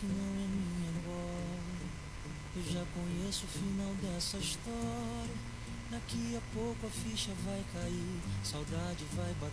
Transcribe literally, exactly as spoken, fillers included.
que não é minha agora. Eu já conheço o final dessa história. Daqui a pouco a ficha vai cair, saudade vai bater